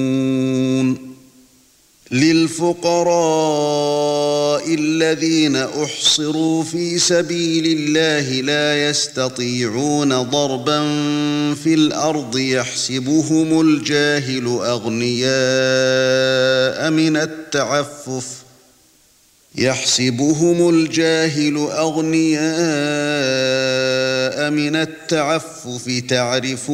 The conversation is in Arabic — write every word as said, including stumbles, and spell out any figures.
للفقراء الذين أحصروا في سبيل الله لا يستطيعون ضربا في الأرض يحسبهم الجاهل أغنياء من التعفف يحسبهم الجاهل أغنياء من التعفف تعرف